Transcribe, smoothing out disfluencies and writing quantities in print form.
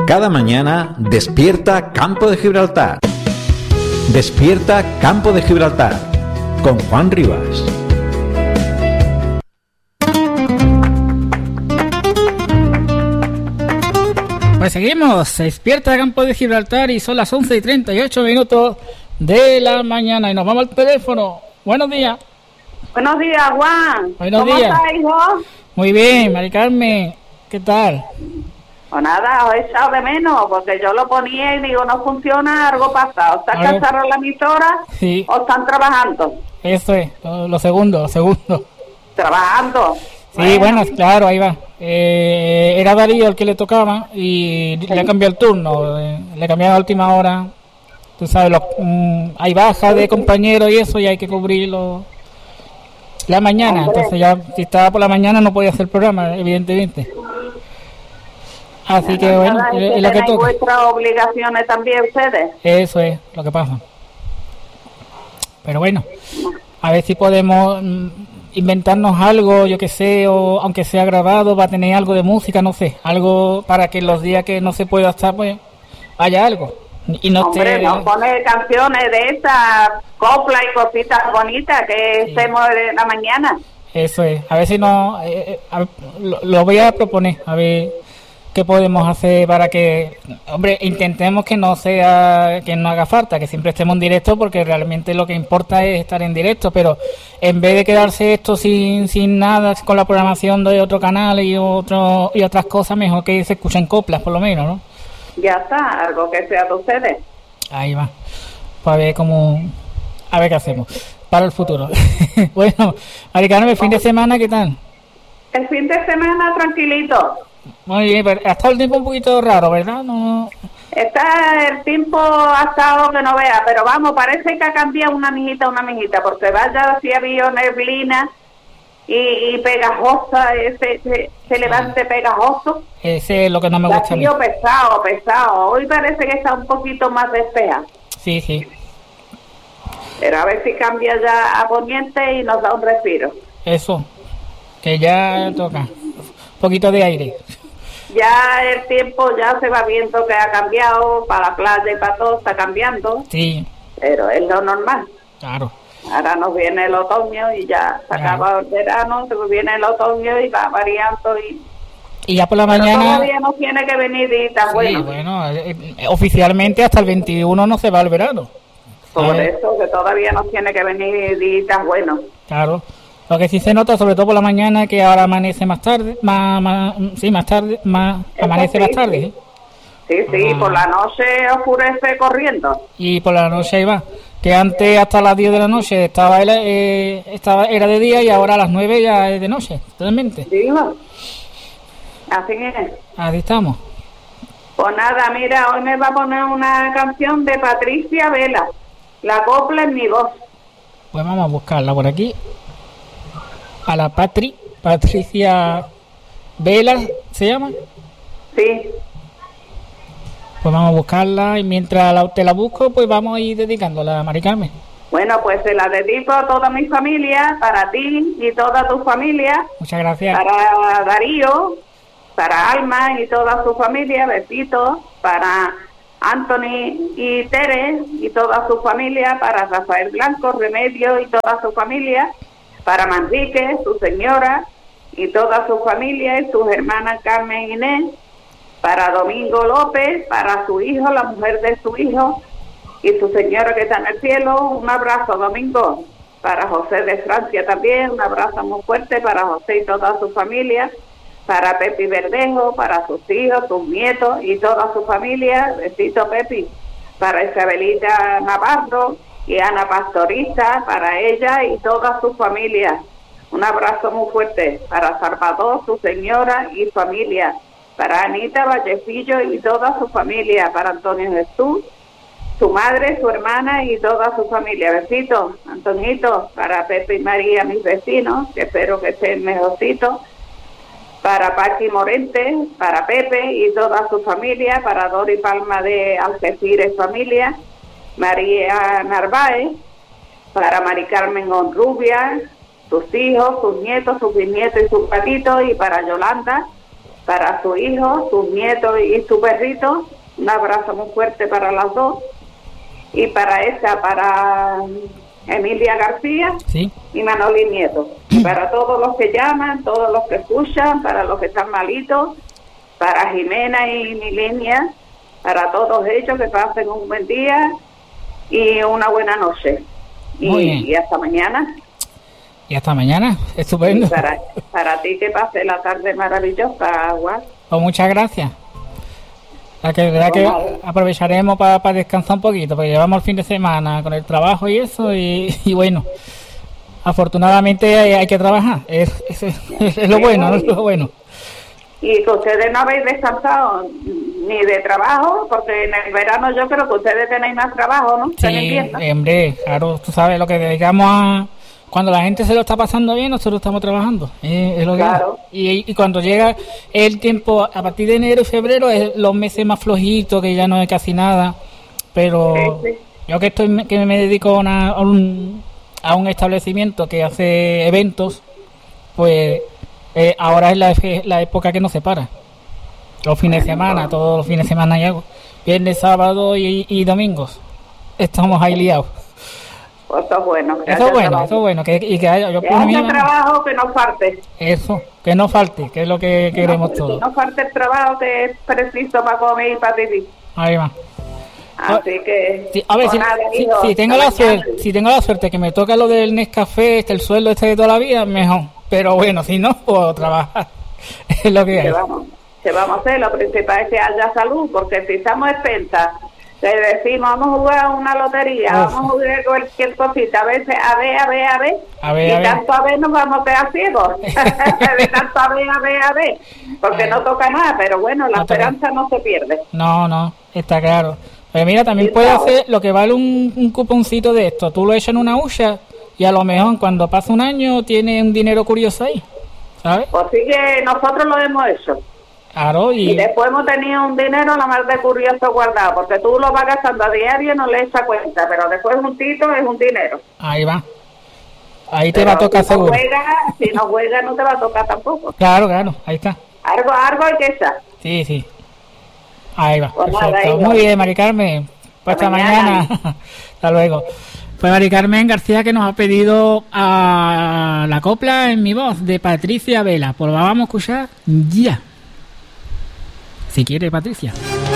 Cada mañana despierta Campo de Gibraltar. Despierta Campo de Gibraltar con Juan Rivas. Pues seguimos, se despierta Campo de Gibraltar y son las 11:38 de la mañana y nos vamos al teléfono. Buenos días. Buenos días, Juan. Buenos ¿Cómo días. estás, hijo? Muy bien, Mari Carmen, ¿qué tal? Pues nada, os he echado de menos, porque yo lo ponía y digo, no funciona, algo pasado. ¿Está cansado la emisora? Sí. ¿O están trabajando? Eso es, lo segundo. ¿Trabajando? Sí, bueno, claro, ahí va. Era Darío el que le tocaba y le ha cambiado el turno, le ha cambiado a última hora. Tú sabes, hay bajas de compañeros y eso, y hay que cubrirlo la mañana. Hombre. Entonces ya, si estaba por la mañana no podía hacer el programa, evidentemente. Así que bueno, es lo que toca. Vuestras obligaciones también ustedes. Eso es lo que pasa. Pero bueno, a ver si podemos inventarnos algo, yo que sé, o aunque sea grabado, va a tener algo de música, no sé, algo para que los días que no se pueda estar, pues haya algo. Y no Hombre, nos pone canciones de esas, copla y cositas bonitas que Sí. estemos de la mañana. Eso es, a ver si no, lo voy a proponer, a ver qué podemos hacer para que, hombre, intentemos que no haga falta, que siempre estemos en directo, porque realmente lo que importa es estar en directo, pero en vez de quedarse esto sin nada, con la programación de otro canal y otras cosas, mejor que se escuchen coplas por lo menos, ¿no? Ya está, algo que sea de ustedes. Ahí va, para ver a ver qué hacemos para el futuro. Bueno, Maricarmen, el fin de semana, ¿qué tal? El fin de semana tranquilito. Muy bien, pero ha estado el tiempo un poquito raro, ¿verdad? No. El tiempo ha estado que no vea, pero vamos, parece que ha cambiado una mijita, porque vaya si ha habido neblina y pegajosa, se levante pegajoso. Ese es lo que no me gusta a mí. Ha sido pesado. Hoy parece que está un poquito más despejado. Sí. Pero a ver si cambia ya a poniente y nos da un respiro. Eso, que ya toca. Un poquito de aire. Ya el tiempo ya se va viendo que ha cambiado, para la playa y para todo está cambiando. Sí. Pero es lo normal. Claro. Ahora nos viene el otoño y ya se acaba el verano, se viene el otoño y va variando y ya por la pero mañana todavía no tiene que venir y tan bueno. Oficialmente hasta el 21 no se va el verano. Por eso que todavía no tiene que venir y tan bueno. Claro. Lo que sí se nota, sobre todo por la mañana, que ahora amanece más tarde, amanece más tarde. Sí, por la noche oscurece corriendo. Y por la noche ahí va. Que antes hasta las 10 de la noche era de día y ahora a las 9 ya es de noche, totalmente. Sí, así es. Así estamos. Pues nada, mira, hoy me va a poner una canción de Patricia Vela, La copla en mi voz. Pues vamos a buscarla por aquí. A la Patricia Vela, ¿se llama? Sí. Pues vamos a buscarla y mientras te la busco, pues vamos a ir dedicándola a Mari Carmen. Bueno, pues se la dedico a toda mi familia, para ti y toda tu familia. Muchas gracias. Para Darío, para Alma y toda su familia, besitos, para Anthony y Tere y toda su familia, para Rafael Blanco, Remedio y toda su familia, para Manrique, su señora y toda su familia y sus hermanas Carmen e Inés, para Domingo López, para su hijo, la mujer de su hijo y su señora que está en el cielo. Un abrazo, Domingo. Para José de Francia también, un abrazo muy fuerte para José y toda su familia, para Pepi Verdejo, para sus hijos, sus nietos y toda su familia. Besito, Pepi. Para Isabelita Navarro y Ana Pastorista, para ella y toda su familia. Un abrazo muy fuerte para Salvador, su señora y familia, para Anita Vallecillo y toda su familia, para Antonio Jesús, su madre, su hermana y toda su familia. Besitos, Antonito, para Pepe y María, mis vecinos, que espero que estén mejorcitos, para Paqui Morente, para Pepe y toda su familia, para Dori Palma de Algeciras familia, María Narváez, para Mari Carmen Honrubia, sus hijos, sus nietos, sus bisnietos y sus patitos, y para Yolanda, para su hijo, sus nietos y su perrito. Un abrazo muy fuerte para las dos. Y para Emilia García, Sí. y Manoli Nieto. Y para todos los que llaman, todos los que escuchan, para los que están malitos, para Jimena y Milenia, para todos ellos que pasen un buen día y una buena noche. Muy bien. Y hasta mañana. Y hasta mañana. Estupendo. Y para ti que pase la tarde maravillosa, Juan. Pues muchas gracias. La que verdad que aprovecharemos para descansar un poquito, porque llevamos el fin de semana con el trabajo y eso, y bueno, afortunadamente hay que trabajar, es lo bueno, ¿no? Es lo bueno. Y que ustedes no habéis descansado ni de trabajo, porque en el verano yo creo que ustedes tenéis más trabajo, ¿no? Sí, hombre, claro, tú sabes lo que dedicamos a... Cuando la gente se lo está pasando bien, nosotros estamos trabajando, es lo que Claro. y cuando llega el tiempo, a partir de enero y febrero, es los meses más flojitos, que ya no hay casi nada, pero Sí. yo que me dedico a un establecimiento que hace eventos, pues ahora es la época que nos separa. Los fines de semana, todos los fines de semana ya, viernes, sábado y domingos, estamos ahí liados. Pues eso es bueno. Eso es bueno, que haya, yo Que por mí, haya trabajo, que no falte. eso, que no falte, que es lo que queremos Que todos. no falte el trabajo que es preciso para comer y para vivir. Ahí va. Así que... Sí, a ver, pues nada, hijo, si tengo hasta la mañana. suerte, si tengo la suerte que me toca lo del Nescafé, el sueldo de toda la vida, mejor. Pero bueno, si no, puedo trabajar. Es lo que hay. ¿Qué vamos a hacer? Lo principal es que haya salud, porque si estamos expensas, le decimos, vamos a jugar una lotería, Uf. vamos a jugar cualquier cosita, a veces, a ver, y tanto a ver nos vamos a quedar ciegos, de tanto a ver, porque no toca nada, pero bueno, la No toca. esperanza no se pierde. No, está claro. Pero mira, también Sí, puedes claro. hacer lo que vale un cuponcito de esto. Tú lo echas en una hucha y a lo mejor cuando pasa un año tiene un dinero curioso ahí, ¿sabes? Pues sí que nosotros lo hemos hecho. Claro, Y después hemos tenido un dinero la más de curioso guardado, porque tú lo vas gastando a diario y no le echas cuenta, pero después juntito es un dinero. ahí va. Ahí te Pero va a tocar si no seguro. si no juegas no te va a tocar tampoco. Claro, ahí está. Algo hay que echar. Sí. Ahí va, Pues nada, perfecto. hijo. Muy bien, Mari Carmen. Pues hasta Hasta mañana. mañana. Hasta luego. Pues Mari Carmen García, que nos ha pedido a la copla en mi voz de Patricia Vela. Pues la vamos a escuchar ya. Si quiere, Patricia.